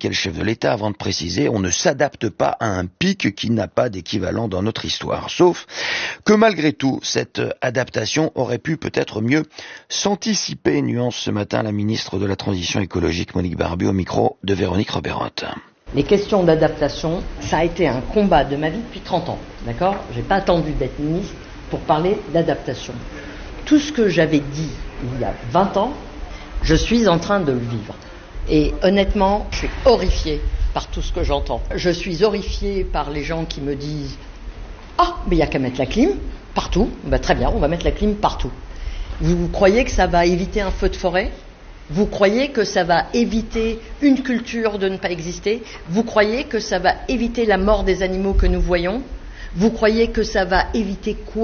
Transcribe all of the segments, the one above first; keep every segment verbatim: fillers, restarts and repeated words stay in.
expliquait le chef de l'État avant de préciser « On ne s'adapte pas à un pic qui n'a pas d'équivalent dans notre histoire ». Sauf que malgré tout, cette adaptation aurait pu peut-être mieux s'anticiper, nuance ce matin la ministre de la Transition écologique Monique Barbu au micro de Véronique Roberotte. Les questions d'adaptation, ça a été un combat de ma vie depuis trente ans, d'accord ? J'ai pas attendu d'être ministre pour parler d'adaptation. Tout ce que j'avais dit il y a vingt ans, je suis en train de le vivre. Et honnêtement, je suis horrifiée par tout ce que j'entends. Je suis horrifiée par les gens qui me disent « Ah, mais il n'y a qu'à mettre la clim partout. Ben, très bien, on va mettre la clim partout. » Vous, vous croyez que ça va éviter un feu de forêt ? Vous croyez que ça va éviter une culture de ne pas exister ? Vous croyez que ça va éviter la mort des animaux que nous voyons ? Vous croyez que ça va éviter quoi ?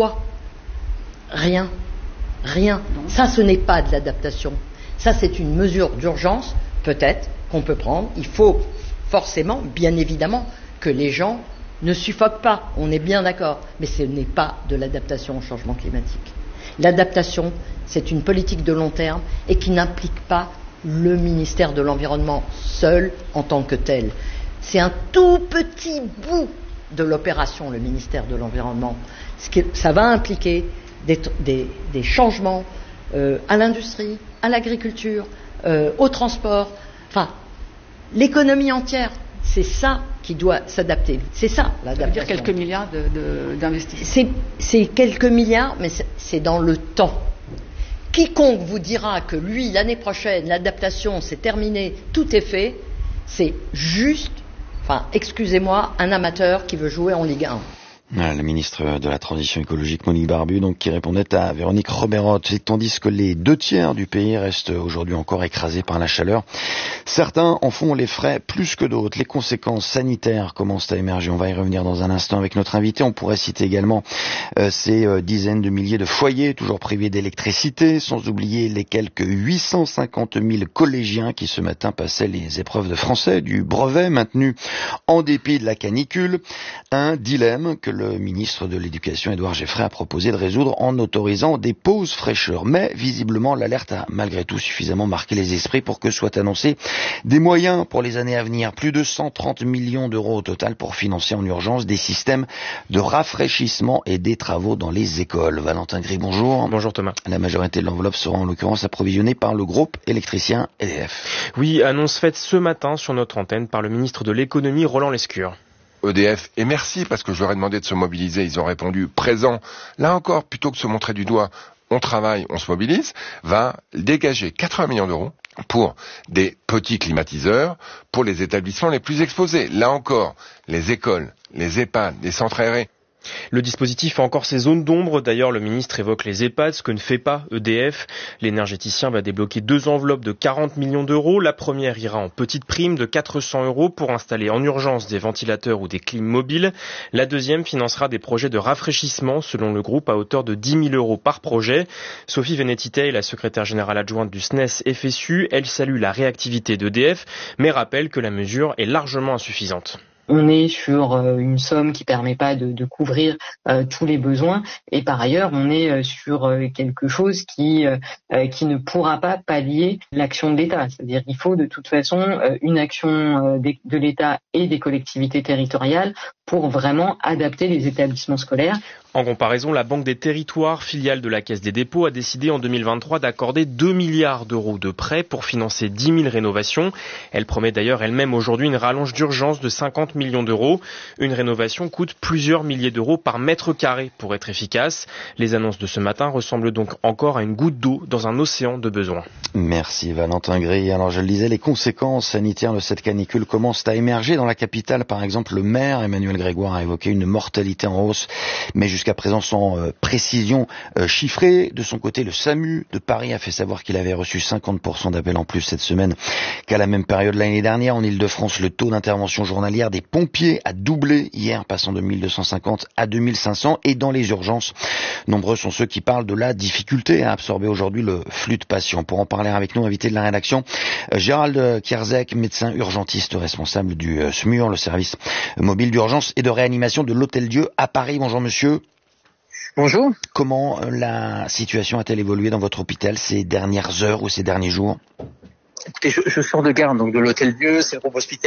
Rien. Rien. Ça, ce n'est pas de l'adaptation. Ça, c'est une mesure d'urgence, peut-être, qu'on peut prendre. Il faut forcément, bien évidemment, que les gens ne suffoquent pas. On est bien d'accord. Mais ce n'est pas de l'adaptation au changement climatique. L'adaptation, c'est une politique de long terme et qui n'implique pas le ministère de l'Environnement seul en tant que tel. C'est un tout petit bout de l'opération, le ministère de l'Environnement. Ça va impliquer des, des, des changements euh, à l'industrie, à l'agriculture, euh, au transport, enfin, l'économie entière. C'est ça qui doit s'adapter. C'est ça, l'adaptation. Ça veut dire quelques milliards de, de, d'investissements. C'est, c'est quelques milliards, mais c'est, c'est dans le temps. Quiconque vous dira que lui, l'année prochaine, l'adaptation, c'est terminé, tout est fait, c'est juste, enfin, excusez-moi, un amateur qui veut jouer en Ligue un. La ministre de la Transition écologique Monique Barbu, donc, qui répondait à Véronique Roberotte. Tandis que les deux tiers du pays restent aujourd'hui encore écrasés par la chaleur, certains en font les frais plus que d'autres. Les conséquences sanitaires commencent à émerger. On va y revenir dans un instant avec notre invité. On pourrait citer également euh, ces euh, dizaines de milliers de foyers toujours privés d'électricité, sans oublier les quelques huit cent cinquante mille collégiens qui ce matin passaient les épreuves de français du brevet maintenu en dépit de la canicule. Un dilemme que le ministre de l'Éducation, Édouard Geffray, a proposé de résoudre en autorisant des pauses fraîcheurs. Mais visiblement, l'alerte a malgré tout suffisamment marqué les esprits pour que soient annoncés des moyens pour les années à venir. Plus de cent trente millions d'euros au total pour financer en urgence des systèmes de rafraîchissement et des travaux dans les écoles. Valentin Gris, bonjour. Bonjour Thomas. La majorité de l'enveloppe sera en l'occurrence approvisionnée par le groupe électricien E D F. Oui, annonce faite ce matin sur notre antenne par le ministre de l'économie Roland Lescure. E D F, et merci parce que je leur ai demandé de se mobiliser, ils ont répondu présent. Là encore, plutôt que de se montrer du doigt, on travaille, on se mobilise, va dégager quatre-vingts millions d'euros pour des petits climatiseurs, pour les établissements les plus exposés. Là encore, les écoles, les EHPAD, les centres aérés. Le dispositif a encore ses zones d'ombre. D'ailleurs, le ministre évoque les EHPAD, ce que ne fait pas E D F. L'énergéticien va débloquer deux enveloppes de quarante millions d'euros. La première ira en petite prime de quatre cents euros pour installer en urgence des ventilateurs ou des clims mobiles. La deuxième financera des projets de rafraîchissement, selon le groupe, à hauteur de dix mille euros par projet. Sophie Vénétité, la secrétaire générale adjointe du S N E S F S U, elle salue la réactivité d'E D F, mais rappelle que la mesure est largement insuffisante. On est sur euh, une somme qui permet pas de, de couvrir euh, tous les besoins et par ailleurs on est euh, sur euh, quelque chose qui euh, qui ne pourra pas pallier l'action de l'État. C'est-à-dire qu'il faut de toute façon euh, une action euh, des, de l'État et des collectivités territoriales pour vraiment adapter les établissements scolaires. En comparaison, la Banque des Territoires, filiale de la Caisse des dépôts, a décidé en deux mille vingt-trois d'accorder deux milliards d'euros de prêts pour financer dix mille rénovations. Elle promet d'ailleurs elle-même aujourd'hui une rallonge d'urgence de cinquante millions d'euros. Une rénovation coûte plusieurs milliers d'euros par mètre carré pour être efficace. Les annonces de ce matin ressemblent donc encore à une goutte d'eau dans un océan de besoins. Merci Valentin Gris. Alors je le disais, les conséquences sanitaires de cette canicule commencent à émerger. Dans la capitale, par exemple, le maire Emmanuel Grégoire a évoqué une mortalité en hausse, mais jusqu'à présent sans euh, précision euh, chiffrée. De son côté, le SAMU de Paris a fait savoir qu'il avait reçu cinquante pour cent d'appels en plus cette semaine qu'à la même période l'année dernière. En Ile-de-France, le taux d'intervention journalière des pompiers a doublé hier, passant de mille deux cent cinquante à deux mille cinq cents. Et dans les urgences, nombreux sont ceux qui parlent de la difficulté à absorber aujourd'hui le flux de patients. Pour en parler avec nous, invité de la rédaction, euh, Gérald Kierzek, médecin urgentiste responsable du euh, S M U R, le service mobile d'urgence et de réanimation de l'Hôtel-Dieu à Paris. Bonjour monsieur. Bonjour. Comment la situation a-t-elle évolué dans votre hôpital ces dernières heures ou ces derniers jours ? Écoutez, je, je sors de garde donc de l'Hôtel-Dieu, c'est le groupe hospitalier